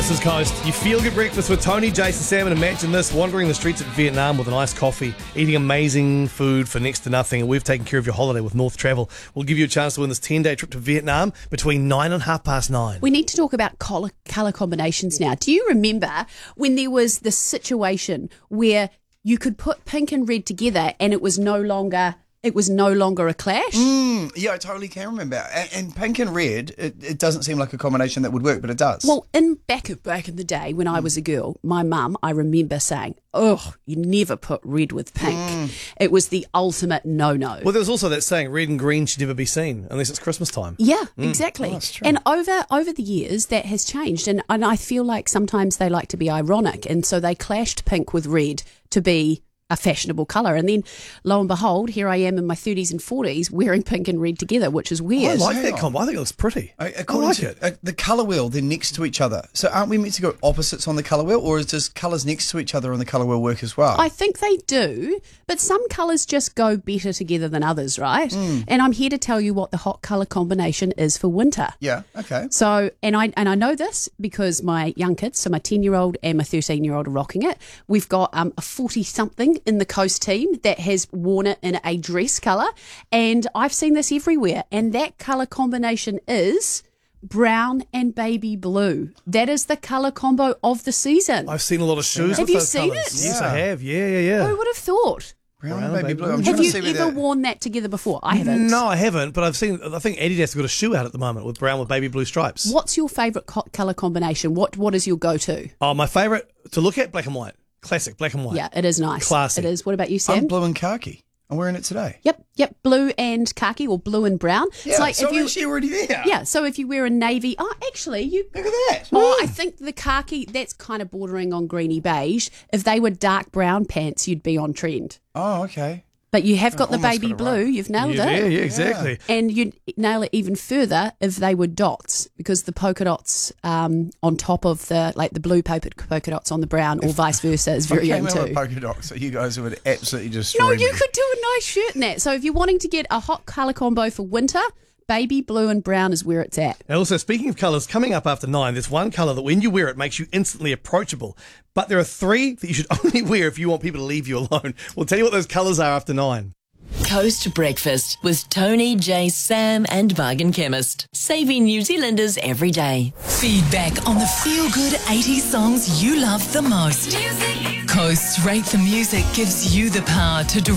This is Coast. You feel good breakfast with Tony, Jason, Sam, and imagine this, wandering the streets of Vietnam with an iced coffee, eating amazing food for next to nothing, and we've taken care of your holiday with North Travel. We'll give you a chance to win this 10-day trip to Vietnam between 9 and 9:30. We need to talk about colour combinations now. Do you remember when there was this situation where you could put pink and red together and it was no longer a clash? Yeah, I totally can remember. And pink and red, it doesn't seem like a combination that would work, but it does. Well, back in the day when I was a girl, my mum, I remember saying, "Oh, you never put red with pink." It was the ultimate no-no. Well, there was also that saying, red and green should never be seen unless it's Christmas time. Yeah, exactly. Oh, that's true. And over the years, that has changed. And I feel like sometimes they like to be ironic. And so they clashed pink with red to be a fashionable colour. And then, lo and behold, here I am in my 30s and 40s wearing pink and red together, which is I weird. like that combo. I think it looks pretty. According to the colour wheel, they're next to each other. So aren't we meant to go opposites on the colour wheel, or does colours next to each other on the colour wheel work as well? I think they do, but some colours just go better together than others, right? And I'm here to tell you what the hot colour combination is for winter. Yeah, okay. So, and I know this because my young kids, so my 10-year-old and my 13-year-old are rocking it. We've got a 40-something in the Coast team that has worn it in a dress colour, and I've seen this everywhere, and that colour combination is brown and baby blue. That is the colour combo of the season. I've seen a lot of shoes Have with you those seen colours. it? Yes, Yeah. I have. Yeah. Who would have thought? Brown and baby blue. I'm trying Have to you see where ever worn that together before? I haven't. No, I haven't, but I think Adidas has got a shoe out at the moment with brown with baby blue stripes. What's your favourite colour combination? What is your go-to? Oh, my favourite to look at, black and white. Classic, black and white. Yeah, it is nice. Classy. It is. What about you, Sam? I'm blue and khaki. I'm wearing it today. Yep. Blue and khaki or blue and brown. Yeah, It's like so if you actually already there. Yeah, so if you wear a navy, actually you Look at that. I think the khaki, that's kind of bordering on greeny beige. If they were dark brown pants, you'd be on trend. Oh, okay. But you have got the almost baby got it blue, right. you've nailed Yeah, it. exactly. And you'd nail it even further if they were dots, because the polka dots on top of the blue polka dots on the brown, or vice versa, is very I in came out with too. polka dots, so you guys would absolutely destroy No, me. you could do a nice shirt in that. So if you're wanting to get a hot colour combo for winter, baby blue and brown is where it's at. And also, speaking of colours, coming up after 9, there's one colour that when you wear it makes you instantly approachable. But there are 3 that you should only wear if you want people to leave you alone. We'll tell you what those colours are after 9. Coast Breakfast with Tony, Jay, Sam and Bargain Chemist. Saving New Zealanders every day. Feedback on the feel-good 80s songs you love the most. Coast's Rate the Music gives you the power to